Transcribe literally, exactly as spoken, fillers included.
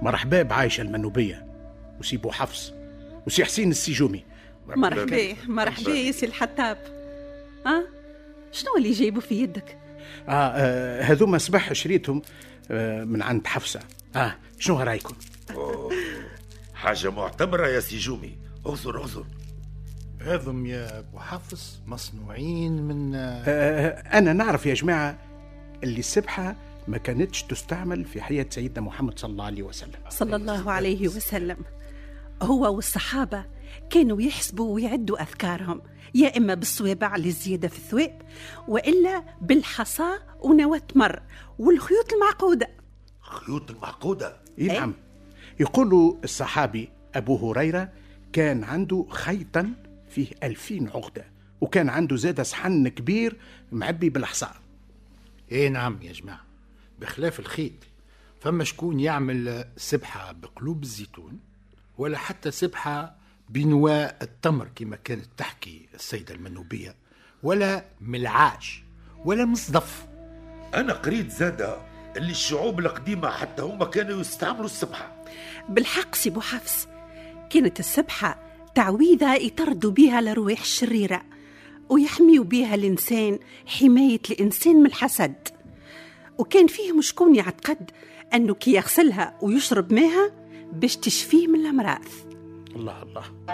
مرحبا بعايشة المنوبية وسي بو حفص وسي حسين السجومي. مرحبا مرحبا يا سي الحتاب. اه شنو اللي جايبه في يدك؟ آه, آه هذوما صباح شريتهم آه من عند حفصة. اه شنو رايكم؟ حاجة معتبرة يا سجومي. اغزر اغزر. هذم يا ابو حفص مصنوعين من آه انا نعرف يا جماعة اللي السبحة ما كانتش تستعمل في حياة سيدنا محمد صلى الله عليه وسلم صلى الله عليه وسلم. هو والصحابة كانوا يحسبوا ويعدوا أذكارهم، يا إما بالصوابع للزيادة في الثواب، وإلا بالحصى ونواة مر والخيوط المعقودة. خيوط المعقودة؟ إيه نعم. يقولوا الصحابي أبو هريرة كان عنده خيطا فيه ألفين عقدة، وكان عنده زاد صحن كبير معبي بالحصى. ايه نعم يا جماعة. بخلاف الخيط فما شكون يعمل سبحة بقلوب الزيتون، ولا حتى سبحة بنواء التمر كما كانت تحكي السيدة المنوبية، ولا ملعاش ولا مصدف. أنا قريت زادة اللي الشعوب القديمة حتى هم كانوا يستعملوا السبحة. بالحق سي بو حفص، كانت السبحة تعويذة يطردوا بها الأرواح الشريرة ويحميوا بها الإنسان حماية الإنسان من الحسد. وكان فيهم شكون يعتقد أنه كي يغسلها ويشرب ماها باش تشفيه من الأمراض. الله الله.